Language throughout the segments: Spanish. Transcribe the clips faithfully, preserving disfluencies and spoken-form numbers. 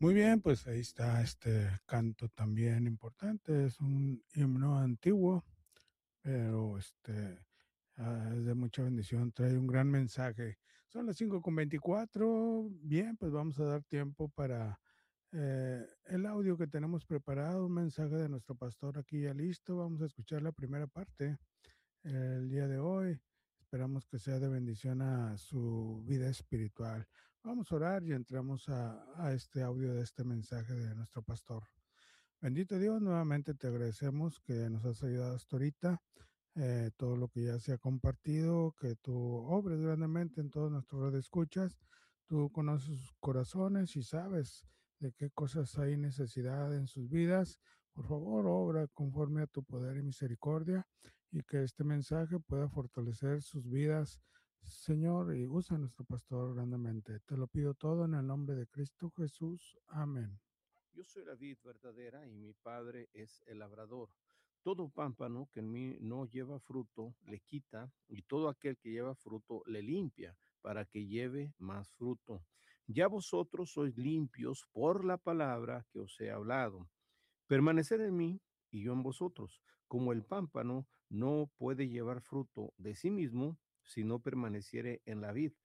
Muy bien, pues ahí está este canto también importante. Es un himno antiguo, pero este ah, es de mucha bendición. Trae un gran mensaje. Son las cinco con veinticuatro. Bien, pues vamos a dar tiempo para eh, el audio que tenemos preparado. Un mensaje de nuestro pastor aquí ya listo. Vamos a escuchar la primera parte el día de hoy. Esperamos que sea de bendición a su vida espiritual. Vamos a orar y entramos a, a este audio de este mensaje de nuestro pastor. Bendito Dios, nuevamente te agradecemos que nos has ayudado hasta ahorita, eh, todo lo que ya se ha compartido, que tú obres grandemente en todos nuestros redescuchas. Tú conoces sus corazones y sabes de qué cosas hay necesidad en sus vidas. Por favor, obra conforme a tu poder y misericordia y que este mensaje pueda fortalecer sus vidas, Señor, y usa a nuestro pastor grandemente. Te lo pido todo en el nombre de Cristo Jesús. Amén. Yo soy la vid verdadera y mi Padre es el labrador. Todo pámpano que en mí no lleva fruto le quita, y todo aquel que lleva fruto le limpia, para que lleve más fruto. Ya vosotros sois limpios por la palabra que os he hablado. Permanecer en mí y yo en vosotros, como el pámpano no puede llevar fruto de sí mismo si no permaneciere en la vid.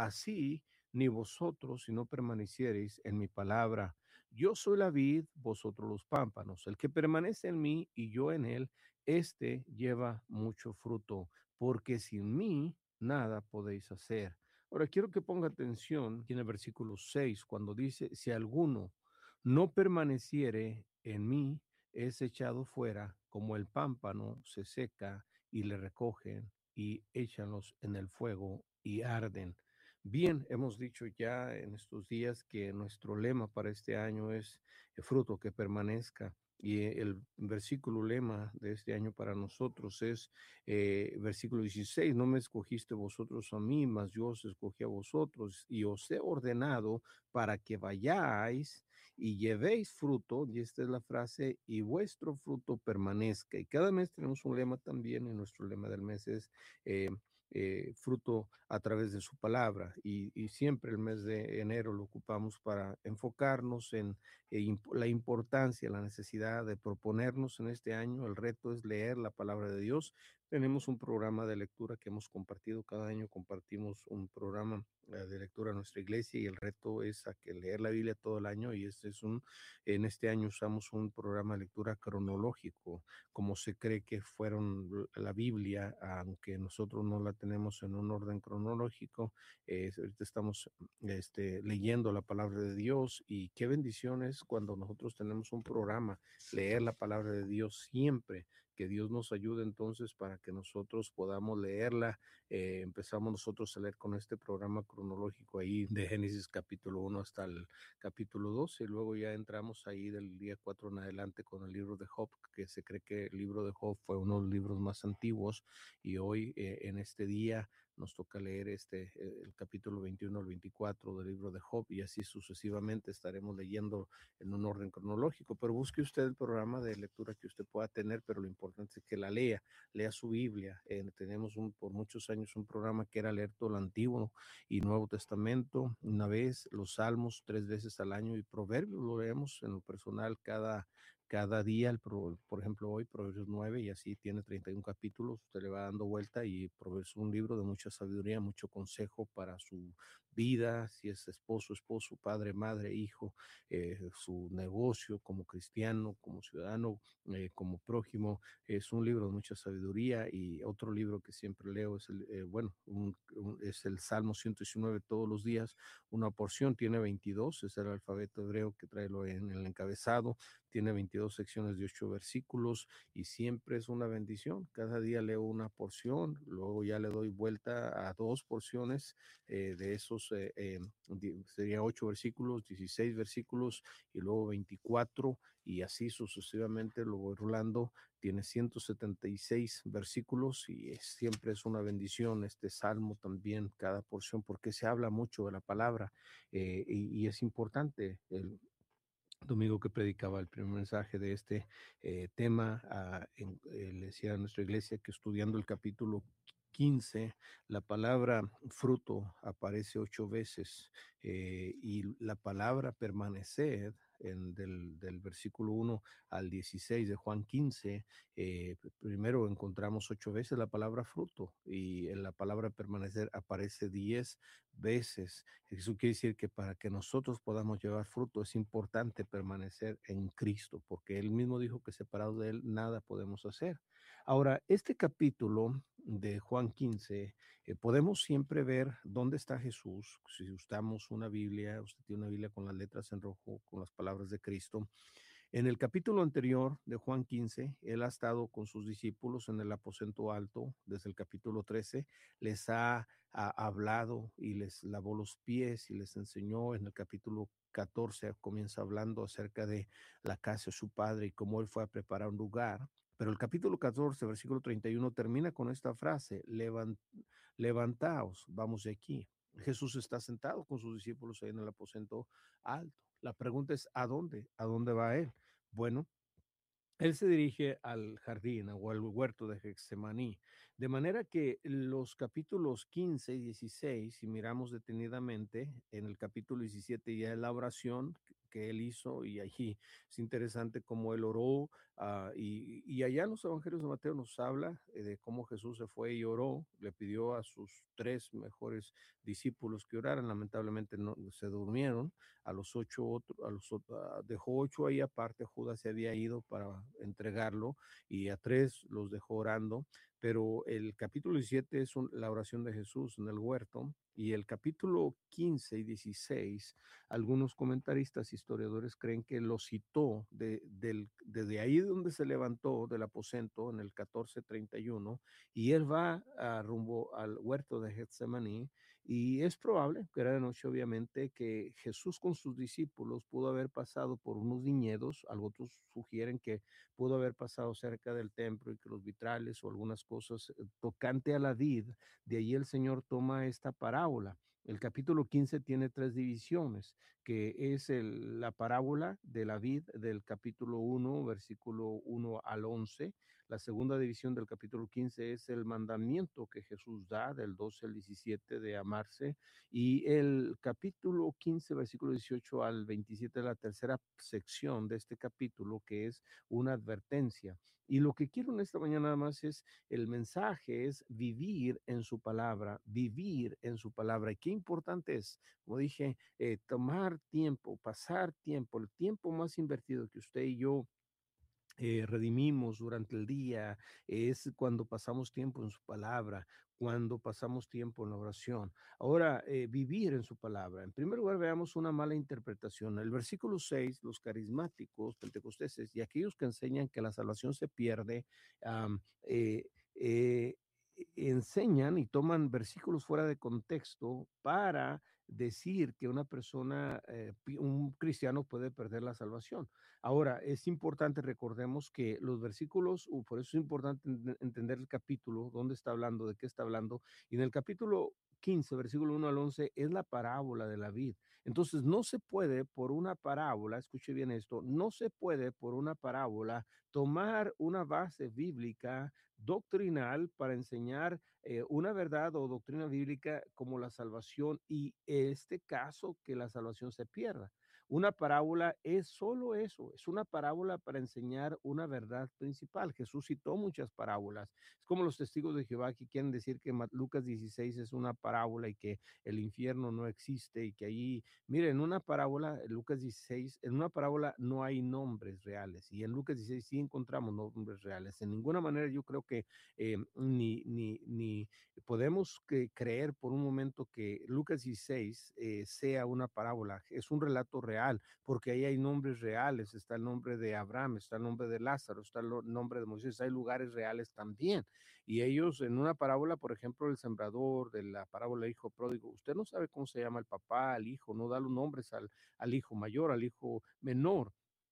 Así ni vosotros si no permaneciereis en mi palabra. Yo soy la vid, vosotros los pámpanos. El que permanece en mí y yo en él, éste lleva mucho fruto, porque sin mí nada podéis hacer. Ahora quiero que ponga atención en el versículo seis, cuando dice, si alguno no permaneciere en mí, es echado fuera como el pámpano se seca y le recogen y échanlos en el fuego y arden. Bien, hemos dicho ya en estos días que nuestro lema para este año es el fruto que permanezca. Y el versículo lema de este año para nosotros es eh, versículo dieciséis, no me escogiste vosotros a mí, mas yo os escogí a vosotros y os he ordenado para que vayáis y llevéis fruto, y esta es la frase, y vuestro fruto permanezca. Y cada mes tenemos un lema también, y nuestro lema del mes es eh, eh, fruto a través de su palabra, y, y, siempre el mes de enero lo ocupamos para enfocarnos en eh, imp la importancia, la necesidad de proponernos en este año. El reto es leer la palabra de Dios. Tenemos un programa de lectura que hemos compartido, cada año compartimos un programa de lectura a nuestra iglesia, y el reto es a que leer la Biblia todo el año, y este es un, en este año usamos un programa de lectura cronológico, como se cree que fueron la Biblia, aunque nosotros no la tenemos en un orden cronológico. Eh, ahorita estamos este, leyendo la palabra de Dios, y qué bendición es cuando nosotros tenemos un programa, leer la palabra de Dios siempre. Que Dios nos ayude entonces para que nosotros podamos leerla. Eh, empezamos nosotros a leer con este programa cronológico ahí de Génesis capítulo uno hasta el capítulo doce, y luego ya entramos ahí del día cuatro en adelante con el libro de Job, que se cree que el libro de Job fue uno de los libros más antiguos, y hoy eh, en este día nos toca leer este el capítulo veintiuno al veinticuatro del libro de Job, y así sucesivamente estaremos leyendo en un orden cronológico. Pero busque usted el programa de lectura que usted pueda tener, pero lo importante es que la lea, lea su Biblia. Eh, tenemos un, por muchos años un programa que era leer todo el Antiguo y Nuevo Testamento una vez, los Salmos tres veces al año, y Proverbios lo leemos en lo personal cada cada día. El pro, por ejemplo, hoy Proverbios nueve, y así tiene treinta y un capítulos, usted le va dando vuelta, y Proverbios es un libro de mucha sabiduría, mucho consejo para su vida, si es esposo, esposo, padre, madre, hijo, eh, su negocio como cristiano, como ciudadano, eh, como prójimo. Es un libro de mucha sabiduría. Y otro libro que siempre leo es el, eh, bueno, un, un, es el Salmo ciento diecinueve todos los días, una porción, tiene veintidós, es el alfabeto hebreo que trae lo en el encabezado, tiene veintidós secciones de ocho versículos, y siempre es una bendición. Cada día leo una porción, luego ya le doy vuelta a dos porciones eh, de esos, eh, eh, serían ocho versículos, dieciséis versículos, y luego veinticuatro, y así sucesivamente lo voy rolando. Tiene ciento setenta y seis versículos, y es, siempre es una bendición este salmo también, cada porción, porque se habla mucho de la palabra, eh, y, y es importante. El domingo que predicaba el primer mensaje de este eh, tema, uh, en, eh, le decía a nuestra iglesia que estudiando el capítulo quince, la palabra fruto aparece ocho veces, eh, y la palabra permanecer en del, del versículo uno al dieciséis de Juan quince, eh, primero encontramos ocho veces la palabra fruto y en la palabra permanecer aparece diez veces. Eso quiere decir que para que nosotros podamos llevar fruto es importante permanecer en Cristo, porque Él mismo dijo que separados de Él nada podemos hacer. Ahora, este capítulo de Juan quince, eh, podemos siempre ver dónde está Jesús. Si usamos una Biblia, usted tiene una Biblia con las letras en rojo, con las palabras de Cristo. En el capítulo anterior de Juan quince, él ha estado con sus discípulos en el aposento alto desde el capítulo trece, les ha, ha hablado y les lavó los pies y les enseñó. En el capítulo catorce comienza hablando acerca de la casa de su padre y cómo él fue a preparar un lugar. Pero el capítulo catorce, versículo treinta y uno, termina con esta frase: "Levan- levantaos, vamos de aquí". Jesús está sentado con sus discípulos ahí en el aposento alto. La pregunta es, ¿a dónde? ¿A dónde va él? Bueno, él se dirige al jardín o al huerto de Getsemaní, de manera que los capítulos quince y dieciséis, si miramos detenidamente, en el capítulo diecisiete ya es la oración que él hizo y allí es interesante cómo él oró, uh, y, y, allá en los evangelios de Mateo nos habla eh, de cómo Jesús se fue y oró, le pidió a sus tres mejores discípulos que oraran, lamentablemente no se durmieron, a los ocho, otro, a los, uh, dejó ocho ahí aparte, Judas se había ido para entregarlo y a tres los dejó orando, pero el capítulo diecisiete es un, la oración de Jesús en el huerto, y el capítulo quince y dieciséis, algunos comentaristas, historiadores creen que lo citó de, del, desde ahí donde se levantó del aposento en el catorce treinta y uno, y él va a rumbo al huerto de Getsemaní. Y es probable que era de noche, obviamente, que Jesús con sus discípulos pudo haber pasado por unos viñedos. Algunos sugieren que pudo haber pasado cerca del templo y que los vitrales o algunas cosas eh, tocante a la vid, de allí el Señor toma esta parábola. El capítulo quince tiene tres divisiones, que es el, la parábola de la vid del capítulo uno, versículo uno al once. La segunda división del capítulo quince es el mandamiento que Jesús da del doce al diecisiete de amarse, y el capítulo quince, versículo dieciocho al veintisiete, la tercera sección de este capítulo, que es una advertencia. Y lo que quiero en esta mañana nada más es, el mensaje es vivir en su palabra, vivir en su palabra. Y qué importante es, como dije, eh, tomar tiempo, pasar tiempo, el tiempo más invertido que usted y yo eh, redimimos durante el día, es cuando pasamos tiempo en su palabra, cuando pasamos tiempo en la oración. Ahora, eh, vivir en su palabra. En primer lugar, veamos una mala interpretación. El versículo seis, los carismáticos, pentecosteses y aquellos que enseñan que la salvación se pierde, um, eh, eh, enseñan y toman versículos fuera de contexto para decir que una persona, eh, un cristiano puede perder la salvación. Ahora, es importante, recordemos que los versículos, uh, por eso es importante entender el capítulo, dónde está hablando, de qué está hablando. Y en el capítulo quince, versículo uno al once, es la parábola de la vid. Entonces, no se puede por una parábola, escuche bien esto, no se puede por una parábola tomar una base bíblica doctrinal para enseñar eh, una verdad o doctrina bíblica como la salvación, y este caso que la salvación se pierda. Una parábola es solo eso, es una parábola para enseñar una verdad principal. Jesús citó muchas parábolas. Es como los testigos de Jehová que quieren decir que Lucas dieciséis es una parábola y que el infierno no existe y que allí, miren, en una parábola, Lucas dieciséis, en una parábola no hay nombres reales, y en Lucas dieciséis sí encontramos nombres reales. En ninguna manera yo creo que eh, ni, ni, ni podemos que creer por un momento que Lucas dieciséis eh, sea una parábola. Es un relato real, porque ahí hay nombres reales. Está el nombre de Abraham, está el nombre de Lázaro, está el nombre de Moisés, hay lugares reales también. Y ellos en una parábola, por ejemplo, el sembrador, de la parábola del hijo pródigo, usted no sabe cómo se llama el papá, al hijo, no da los nombres al, al hijo mayor, al hijo menor.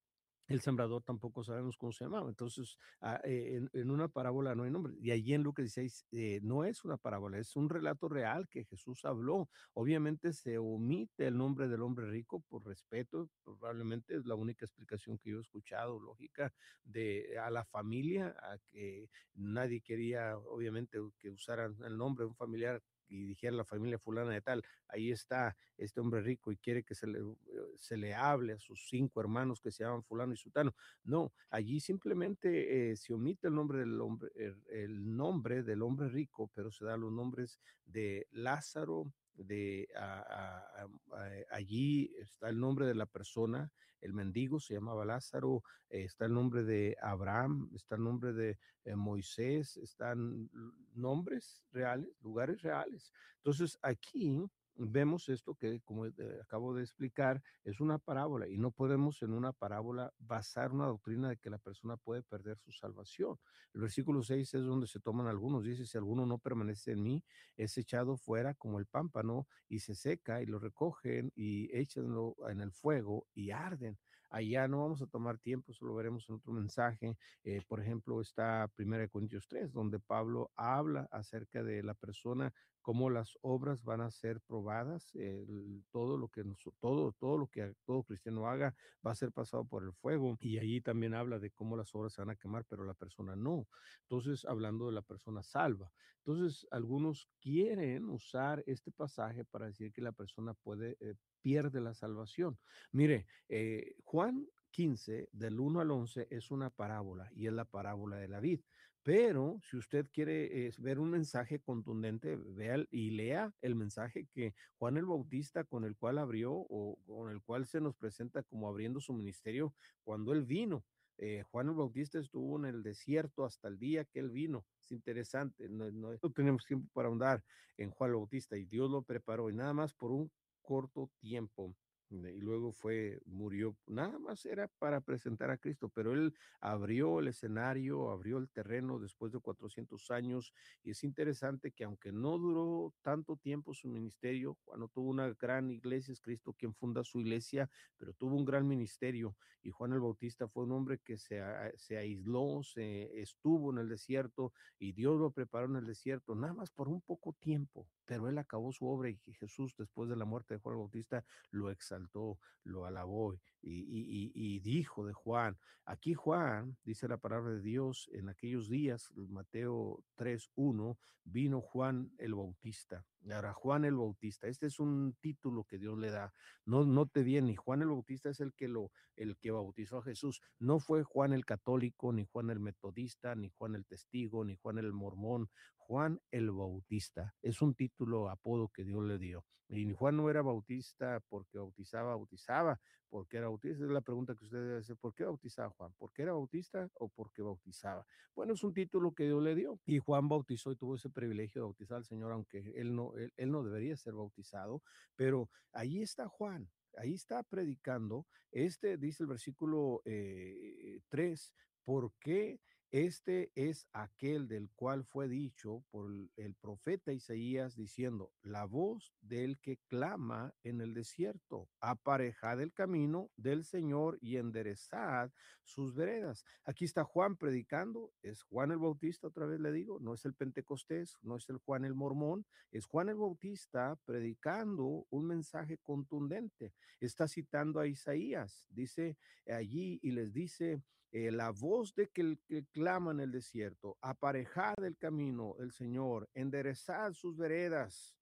El sembrador tampoco sabemos cómo se llamaba. Entonces, ah, eh, en, en una parábola no hay nombre. Y allí en Lucas dieciséis eh, no es una parábola, es un relato real que Jesús habló. Obviamente se omite el nombre del hombre rico por respeto, probablemente es la única explicación que yo he escuchado, lógica, de a la familia, a que nadie quería, obviamente, que usaran el nombre de un familiar y dijera la familia fulana de tal, ahí está este hombre rico y quiere que se le, se le hable a sus cinco hermanos que se llaman fulano y sutano. No, allí simplemente eh, se omite el nombre del hombre, el, el, nombre del hombre rico, pero se dan los nombres de Lázaro, de a, a, a, allí está el nombre de la persona, el mendigo se llamaba Lázaro, eh, está el nombre de Abraham, está el nombre de eh, Moisés, están nombres reales, lugares reales. Entonces aquí vemos esto que, como eh, acabo de explicar, es una parábola y no podemos en una parábola basar una doctrina de que la persona puede perder su salvación. El versículo seis es donde se toman algunos, dice, si alguno no permanece en mí, es echado fuera como el pámpano y se seca y lo recogen y échenlo en el fuego y arden. Allá no vamos a tomar tiempo, eso lo veremos en otro mensaje. Eh, por ejemplo, está primera Corintios tres, donde Pablo habla acerca de la persona, cómo las obras van a ser probadas, el, todo lo que nos, todo, todo lo que todo cristiano haga va a ser pasado por el fuego. Y allí también habla de cómo las obras se van a quemar, pero la persona no. Entonces, hablando de la persona salva. Entonces, algunos quieren usar este pasaje para decir que la persona puede, eh, pierde la salvación. Mire, eh, Juan quince, del uno al once, es una parábola y es la parábola de la vid. Pero si usted quiere eh, ver un mensaje contundente, vea y lea el mensaje que Juan el Bautista, con el cual abrió o con el cual se nos presenta como abriendo su ministerio cuando él vino. Eh, Juan el Bautista estuvo en el desierto hasta el día que él vino. Es interesante, no, no, no tenemos tiempo para ahondar en Juan el Bautista y Dios lo preparó y nada más por un corto tiempo y luego fue, murió, nada más era para presentar a Cristo, pero él abrió el escenario, abrió el terreno después de cuatrocientos años y es interesante que aunque no duró tanto tiempo su ministerio, cuando tuvo una gran iglesia, es Cristo quien funda su iglesia, pero tuvo un gran ministerio y Juan el Bautista fue un hombre que se, se aisló, se estuvo en el desierto y Dios lo preparó en el desierto, nada más por un poco tiempo, pero él acabó su obra y Jesús después de la muerte de Juan el Bautista lo exaltó, lo alabó y, y, y, dijo de Juan. Aquí Juan, dice la palabra de Dios, en aquellos días, Mateo tres uno, vino Juan el Bautista. Ahora, Juan el Bautista, este es un título que Dios le da. No, no te bien, ni Juan el Bautista es el que, lo, el que bautizó a Jesús. No fue Juan el católico, ni Juan el metodista, ni Juan el testigo, ni Juan el mormón. Juan el Bautista. Es un título, apodo que Dios le dio. Y Juan no era bautista porque bautizaba, bautizaba, porque era bautista. Es la pregunta que usted debe hacer. ¿Por qué bautizaba Juan? ¿Por qué era bautista o porque bautizaba? Bueno, es un título que Dios le dio. Y Juan bautizó y tuvo ese privilegio de bautizar al Señor, aunque él no, él, él no debería ser bautizado. Pero ahí está Juan. Ahí está predicando. Este dice el versículo eh, tres, ¿por qué? Este es aquel del cual fue dicho por el profeta Isaías diciendo, la voz del que clama en el desierto, aparejad el camino del Señor y enderezad sus veredas. Aquí está Juan predicando, es Juan el Bautista, otra vez le digo, no es el Pentecostés, no es el Juan el Mormón, es Juan el Bautista predicando un mensaje contundente. Está citando a Isaías, dice allí y les dice, Eh, la voz de que, el, que clama en el desierto, aparejad el camino, el Señor, enderezad sus veredas.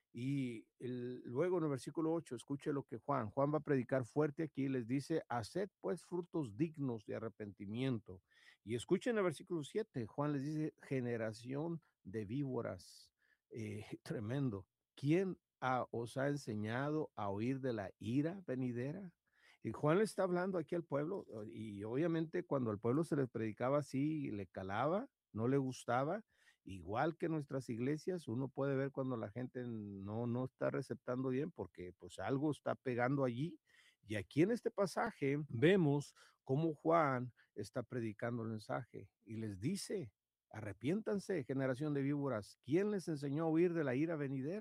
Y el, luego en el versículo ocho, escuche lo que Juan, Juan va a predicar fuerte aquí, les dice, haced pues frutos dignos de arrepentimiento. Y escuchen el versículo siete, Juan les dice, generación de víboras, eh, tremendo. ¿Quién ha, os ha enseñado a oír de la ira venidera? Y Juan le está hablando aquí al pueblo y obviamente cuando al pueblo se le predicaba así, le calaba, no le gustaba, igual que nuestras iglesias, uno puede ver cuando la gente no, no está receptando bien porque pues algo está pegando allí. Y aquí en este pasaje vemos cómo Juan está predicando el mensaje y les dice, arrepiéntanse, generación de víboras. ¿Quién les enseñó a huir de la ira venidera?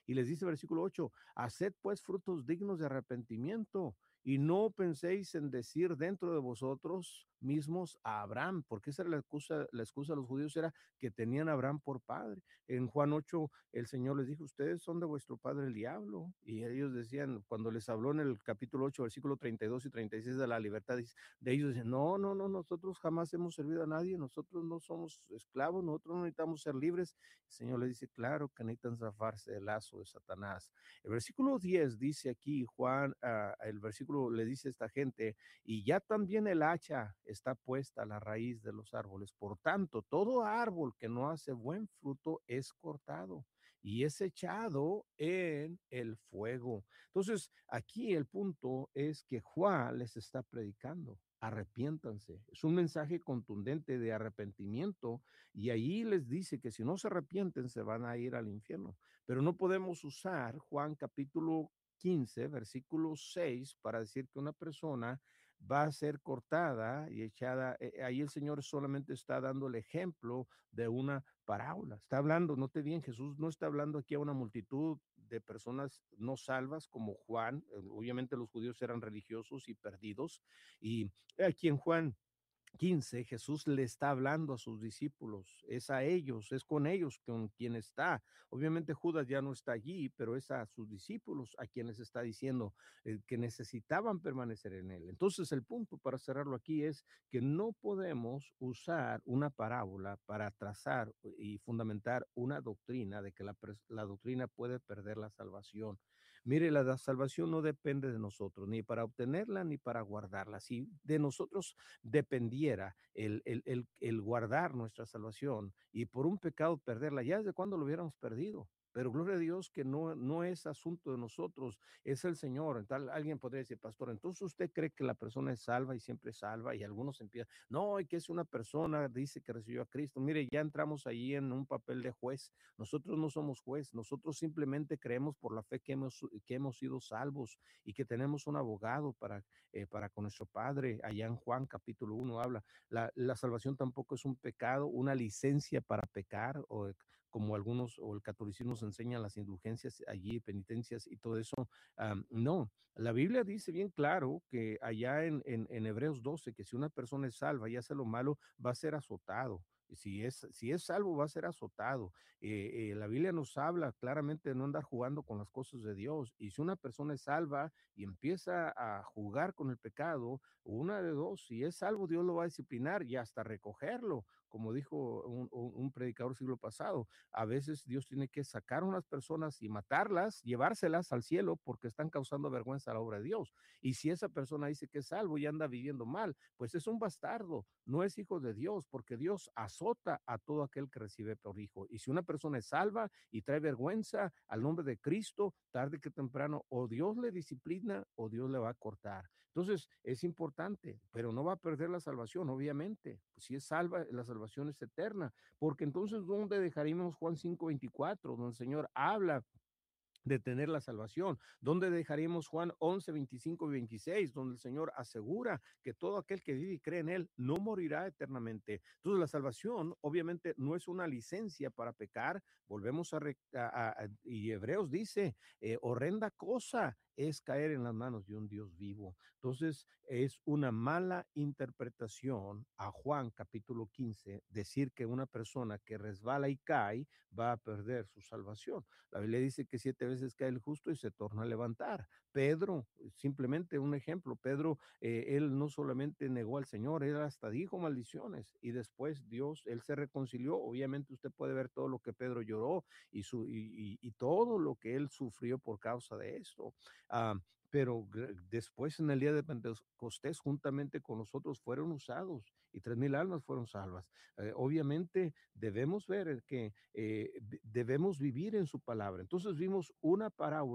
Y les dice versículo ocho, haced pues frutos dignos de arrepentimiento y no penséis en decir dentro de vosotros mismos a Abraham, porque esa era la excusa, la excusa de los judíos era que tenían a Abraham por padre. En Juan ocho, el Señor les dijo, ustedes son de vuestro padre el diablo. Y ellos decían, cuando les habló en el capítulo ocho, versículo treinta y dos y treinta y seis de la libertad, de ellos dicen, no, no, no, nosotros jamás hemos servido a nadie, nosotros no somos esclavos, nosotros no necesitamos ser libres. El Señor les dice, claro que necesitan zafarse del lazo de Satanás. El versículo diez dice aquí, Juan, uh, el versículo le dice a esta gente, y ya también el hacha está puesta a la raíz de los árboles. Por tanto, todo árbol que no hace buen fruto es cortado y es echado en el fuego. Entonces, aquí el punto es que Juan les está predicando. Arrepiéntanse. Es un mensaje contundente de arrepentimiento y ahí les dice que si no se arrepienten se van a ir al infierno. Pero no podemos usar Juan capítulo quince, versículo seis, para decir que una persona va a ser cortada y echada. Eh, ahí el Señor solamente está dando el ejemplo de una parábola. Está hablando, note bien, Jesús no está hablando aquí a una multitud de personas no salvas como Juan. Eh, obviamente los judíos eran religiosos y perdidos. Y aquí en Juan quince, Jesús le está hablando a sus discípulos, es a ellos, es con ellos con quien está. Obviamente Judas ya no está allí, pero es a sus discípulos a quienes está diciendo eh, que necesitaban permanecer en él. Entonces el punto para cerrarlo aquí es que no podemos usar una parábola para trazar y fundamentar una doctrina de que la, la doctrina puede perder la salvación. Mire, la, la salvación no depende de nosotros, ni para obtenerla ni para guardarla. Si de nosotros dependiera el, el, el, el guardar nuestra salvación y por un pecado perderla, ya desde cuándo lo hubiéramos perdido. Pero gloria a Dios que no, no es asunto de nosotros, es el Señor. Tal, alguien podría decir, pastor, entonces usted cree que la persona es salva y siempre es salva, y algunos empiezan, no, y que es una persona, dice que recibió a Cristo. Mire, ya entramos ahí en un papel de juez. Nosotros no somos juez, nosotros simplemente creemos por la fe que hemos, que hemos sido salvos y que tenemos un abogado para, eh, para con nuestro Padre. Allá en Juan capítulo uno habla, la, la salvación tampoco es un pecado, una licencia para pecar, o como algunos o el catolicismo nos enseña las indulgencias allí, penitencias y todo eso. Um, no, la Biblia dice bien claro que allá en, en, en Hebreos doce, que si una persona es salva y hace lo malo, va a ser azotado. Si es, si es salvo, va a ser azotado. Eh, eh, la Biblia nos habla claramente de no andar jugando con las cosas de Dios. Y si una persona es salva y empieza a jugar con el pecado, una de dos, si es salvo, Dios lo va a disciplinar y hasta recogerlo. Como dijo un, un, un predicador siglo pasado, a veces Dios tiene que sacar a unas personas y matarlas, llevárselas al cielo porque están causando vergüenza a la obra de Dios. Y si esa persona dice que es salvo y anda viviendo mal, pues es un bastardo, no es hijo de Dios, porque Dios azota a todo aquel que recibe por hijo. Y si una persona es salva y trae vergüenza al nombre de Cristo, tarde que temprano, o Dios le disciplina o Dios le va a cortar. Entonces, es importante, pero no va a perder la salvación, obviamente. Pues si es salva, la salvación es eterna, porque entonces, ¿dónde dejaríamos Juan cinco veinticuatro, donde el Señor habla de tener la salvación? ¿Dónde dejaríamos Juan once, veinticinco y veintiséis, donde el Señor asegura que todo aquel que vive y cree en él no morirá eternamente? Entonces la salvación obviamente no es una licencia para pecar. Volvemos a, a, a y Hebreos dice, eh, horrenda cosa es caer en las manos de un Dios vivo. Entonces es una mala interpretación a Juan capítulo quince decir que una persona que resbala y cae va a perder su salvación. La Biblia dice que siete veces cae el justo y se torna a levantar. Pedro, simplemente un ejemplo, Pedro, eh, él no solamente negó al Señor, él hasta dijo maldiciones y después Dios, él se reconcilió. Obviamente usted puede ver todo lo que Pedro lloró y, su, y, y, y todo lo que él sufrió por causa de esto. Uh, pero después en el día de Pentecostés, juntamente con nosotros, fueron usados y tres mil almas fueron salvas. Eh, obviamente debemos ver que eh, debemos vivir en su palabra. Entonces vimos una parábola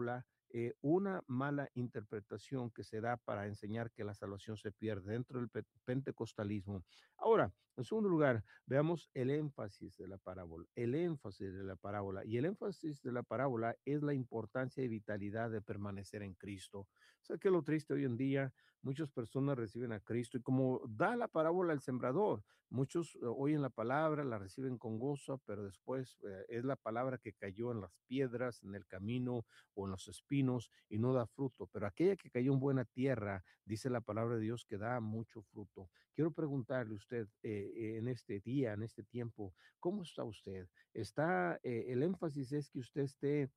eh, una mala interpretación que se da para enseñar que la salvación se pierde dentro del pe- pentecostalismo. Ahora, en segundo lugar, veamos el énfasis de la parábola, el énfasis de la parábola. Y el énfasis de la parábola es la importancia y vitalidad de permanecer en Cristo. O sea, que lo triste hoy en día, muchas personas reciben a Cristo y como da la parábola el sembrador, muchos eh, oyen la palabra, la reciben con gozo, pero después eh, es la palabra que cayó en las piedras, en el camino o en los espinos y no da fruto. Pero aquella que cayó en buena tierra, dice la palabra de Dios que da mucho fruto. Quiero preguntarle a usted eh, eh, en este día, en este tiempo, ¿cómo está usted? Está, eh, el énfasis es que usted esté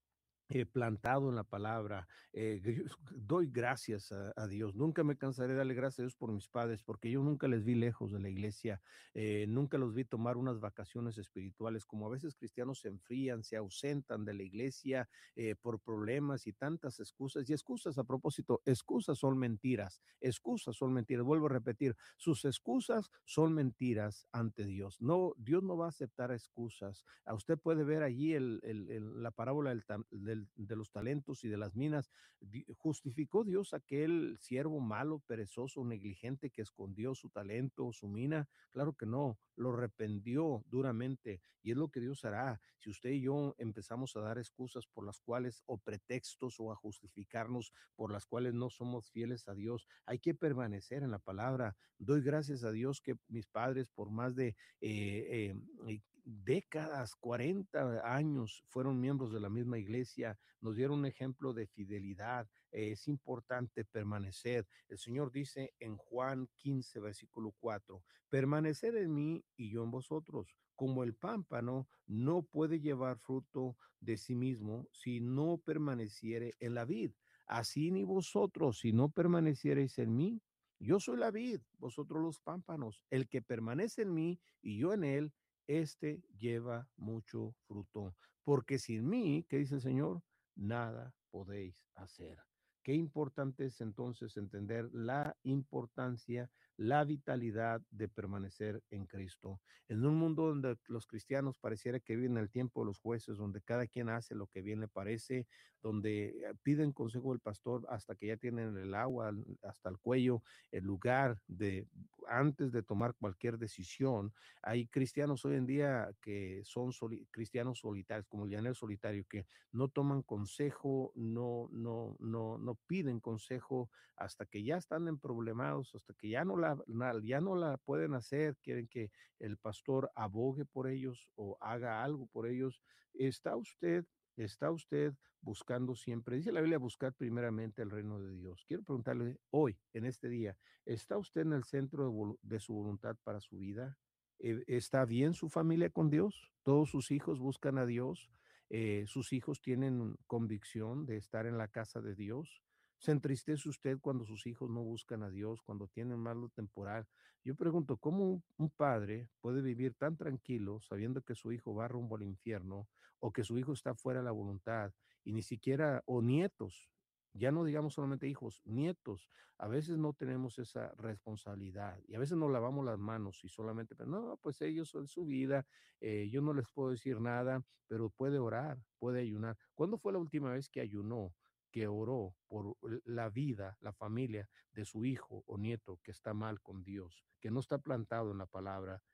eh, plantado en la palabra. Eh, gr- doy gracias a, a Dios. Nunca me cansaré de darle gracias a Dios por mis padres, porque yo nunca les vi lejos de la iglesia. Eh, nunca los vi tomar unas vacaciones espirituales, como a veces cristianos se enfrían, se ausentan de la iglesia eh, por problemas y tantas excusas. Y excusas, a propósito, excusas son mentiras. Excusas son mentiras. Vuelvo a repetir, sus excusas son mentiras ante Dios. No, Dios no va a aceptar excusas. A usted puede ver allí el, el, el, la parábola del, del, de los talentos y de las minas. ¿Justificó Dios aquel siervo malo, perezoso, negligente que escondió su talento o su mina? Claro que no, lo arrepentió duramente y es lo que Dios hará. Si usted y yo empezamos a dar excusas por las cuales o pretextos o a justificarnos por las cuales no somos fieles a Dios, hay que permanecer en la palabra. Doy gracias a Dios que mis padres por más de eh, eh, décadas, cuarenta años, fueron miembros de la misma iglesia, nos dieron un ejemplo de fidelidad. Eh, es importante permanecer. El Señor dice en Juan quince, versículo cuatro, permanecer en mí y yo en vosotros. Como el pámpano no puede llevar fruto de sí mismo si no permaneciere en la vid. Así ni vosotros, si no permaneciereis en mí. Yo soy la vid, vosotros los pámpanos. El que permanece en mí y yo en él, este lleva mucho fruto, porque sin mí, ¿qué dice el Señor? Nada podéis hacer. Qué importante es entonces entender la importancia, la vitalidad de permanecer en Cristo. En un mundo donde los cristianos pareciera que viven el tiempo de los jueces, donde cada quien hace lo que bien le parece, donde eh, piden consejo del pastor hasta que ya tienen el agua hasta el cuello, en lugar de antes de tomar cualquier decisión. Hay cristianos hoy en día que son soli cristianos solitarios, como el llanero solitario, que no toman consejo, no, no, no, no piden consejo hasta que ya están en problemados, hasta que ya no la, la- ya no la pueden hacer, quieren que el pastor abogue por ellos o haga algo por ellos. ¿Está usted, está usted buscando siempre? Dice la Biblia, buscar primeramente el reino de Dios. Quiero preguntarle hoy, en este día, ¿está usted en el centro de, volu- de su voluntad para su vida? Eh, ¿Está bien su familia con Dios? ¿Todos sus hijos buscan a Dios? Eh, ¿Sus hijos tienen convicción de estar en la casa de Dios? ¿Se entristece usted cuando sus hijos no buscan a Dios, cuando tienen malo temporal? Yo pregunto, ¿cómo un, un padre puede vivir tan tranquilo sabiendo que su hijo va rumbo al infierno o que su hijo está fuera de la voluntad y ni siquiera, o nietos, ya no digamos solamente hijos, nietos, a veces no tenemos esa responsabilidad y a veces nos lavamos las manos y solamente, pero no, pues ellos son su vida, eh, yo no les puedo decir nada, pero puede orar, puede ayunar. ¿Cuándo fue la última vez que ayunó, que oró por la vida, la familia de su hijo o nieto que está mal con Dios, que no está plantado en la palabra?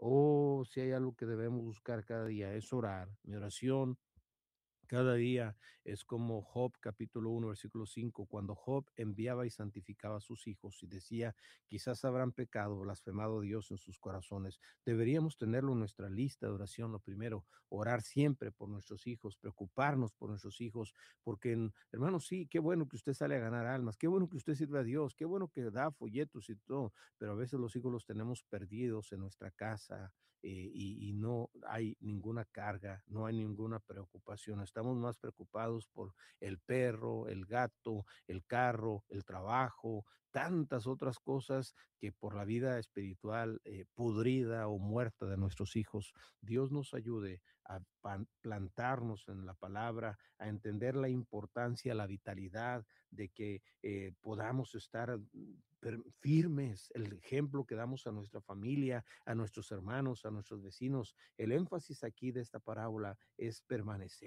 Oh, si hay algo que debemos buscar cada día es orar. Mi oración cada día es como Job capítulo uno versículo cinco cuando Job enviaba y santificaba a sus hijos y decía, quizás habrán pecado, blasfemado a Dios en sus corazones. Deberíamos tenerlo en nuestra lista de oración, lo primero, orar siempre por nuestros hijos, preocuparnos por nuestros hijos, porque hermano, sí, qué bueno que usted sale a ganar almas, qué bueno que usted sirve a Dios, qué bueno que da folletos y todo, pero a veces los hijos los tenemos perdidos en nuestra casa, eh, y, y no hay ninguna carga, no hay ninguna preocupación. Estamos más preocupados por el perro, el gato, el carro, el trabajo, tantas otras cosas que por la vida espiritual eh, pudrida o muerta de nuestros hijos. Dios nos ayude a pan- plantarnos en la palabra, a entender la importancia, la vitalidad de que eh, podamos estar mm, per- firmes, el ejemplo que damos a nuestra familia, a nuestros hermanos, a nuestros vecinos. El énfasis aquí de esta parábola es permanecer,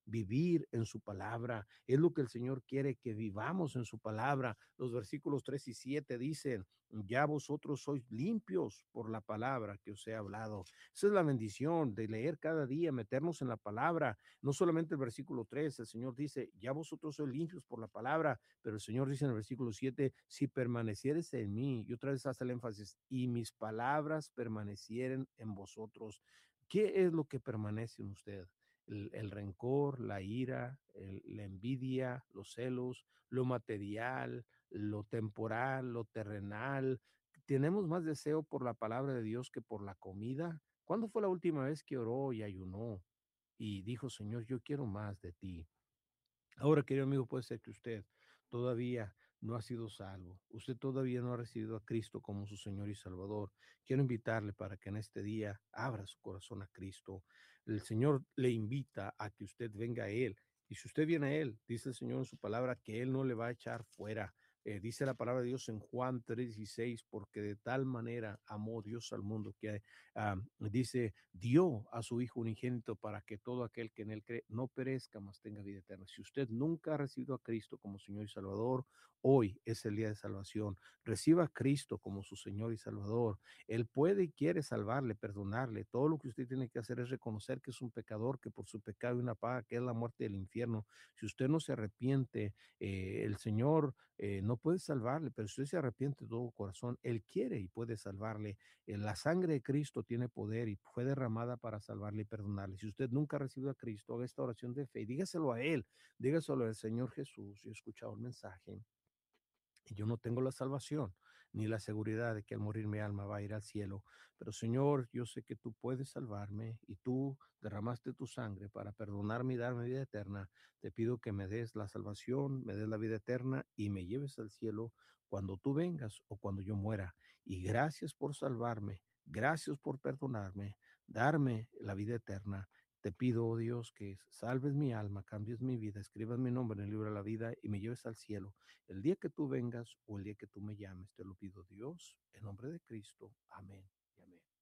vivir en su palabra. Es lo que el Señor quiere, que vivamos en su palabra. Los versículos tres y siete dicen, ya vosotros sois limpios por la palabra que os he hablado. Esa es la bendición de leer cada día, meternos en la palabra. No solamente el versículo tres, el Señor dice, ya vosotros sois limpios por la palabra, pero el Señor dice en el versículo siete, si permanecieres en mí, y otra vez hace el énfasis, y mis palabras permanecieren en vosotros. ¿Qué es lo que permanece en usted? El, el rencor, la ira, el, la envidia, los celos, lo material, lo temporal, lo terrenal. Tenemos más deseo por la palabra de Dios que por la comida. ¿Cuándo fue la última vez que oró y ayunó y dijo, Señor, yo quiero más de ti? Ahora, querido amigo, puede ser que usted todavía no ha sido salvo. Usted todavía no ha recibido a Cristo como su Señor y Salvador. Quiero invitarle para que en este día abra su corazón a Cristo. El Señor le invita a que usted venga a Él. Y si usted viene a Él, dice el Señor en su palabra que Él no le va a echar fuera. Eh, dice la palabra de Dios en Juan tres dieciséis, porque de tal manera amó Dios al mundo que ah, dice, dio a su Hijo unigénito para que todo aquel que en él cree no perezca, mas tenga vida eterna. Si usted nunca ha recibido a Cristo como Señor y Salvador, hoy es el día de salvación. Reciba a Cristo como su Señor y Salvador. Él puede y quiere salvarle, perdonarle. Todo lo que usted tiene que hacer es reconocer que es un pecador, que por su pecado hay una paga, que es la muerte del infierno. Si usted no se arrepiente, eh, el Señor eh, no puede salvarle, pero si usted se arrepiente de todo corazón, Él quiere y puede salvarle. Eh, la sangre de Cristo tiene poder y fue derramada para salvarle y perdonarle. Si usted nunca ha recibido a Cristo, haga esta oración de fe y dígaselo a Él, dígaselo al Señor Jesús. Yo he escuchado el mensaje y yo no tengo la salvación ni la seguridad de que al morir mi alma va a ir al cielo. Pero Señor, yo sé que tú puedes salvarme y tú derramaste tu sangre para perdonarme y darme vida eterna. Te pido que me des la salvación, me des la vida eterna y me lleves al cielo cuando tú vengas o cuando yo muera. Y gracias por salvarme, gracias por perdonarme, darme la vida eterna. Te pido, oh Dios, que salves mi alma, cambies mi vida, escribas mi nombre en el libro de la vida y me lleves al cielo. El día que tú vengas o el día que tú me llames, te lo pido Dios, en nombre de Cristo. Amén y amén.